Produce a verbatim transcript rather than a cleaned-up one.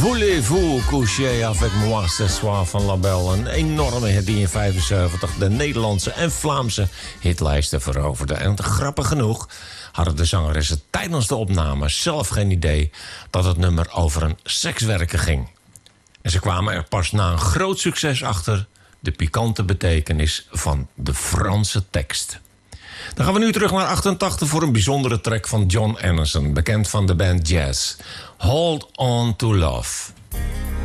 Voulez-vous coucher avec moi ce soir van Labelle. Een enorme hit die in vijfenzeventig de Nederlandse en Vlaamse hitlijsten veroverde. En grappig genoeg hadden de zangeressen tijdens de opname zelf geen idee dat het nummer over een sekswerker ging. En ze kwamen er pas na een groot succes achter de pikante betekenis van de Franse tekst. Dan gaan we nu terug naar achtentachtig voor een bijzondere track van John Anderson, bekend van de band Jazz. Hold on to Love.